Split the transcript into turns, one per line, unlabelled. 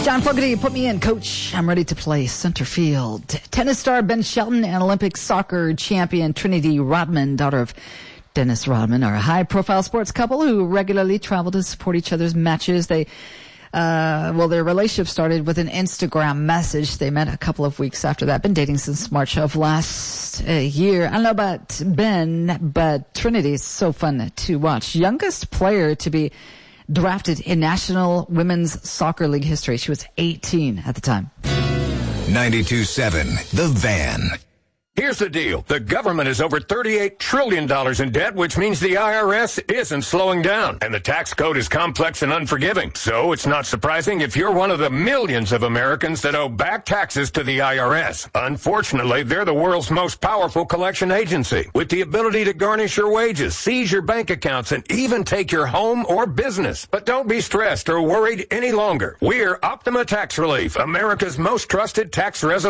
John Fogerty, put me in, coach. I'm ready to play center field. Tennis star Ben Shelton and Olympic soccer champion Trinity Rodman, daughter of Dennis Rodman, are a high-profile sports couple who regularly travel to support each other's matches. Their relationship started with an Instagram message. They met a couple of weeks after that. Been dating since March of last year. I don't know about Ben, but Trinity is so fun to watch. Youngest player to be drafted in National Women's Soccer League history. She was 18 at the time.
92.7 The Van.
Here's the deal. The government is over $38 trillion in debt, which means the IRS isn't slowing down. And the tax code is complex and unforgiving. So it's not surprising if you're one of the millions of Americans that owe back taxes to the IRS. Unfortunately, they're the world's most powerful collection agency, with the ability to garnish your wages, seize your bank accounts, and even take your home or business. But don't be stressed or worried any longer. We're Optima Tax Relief, America's most trusted tax resolution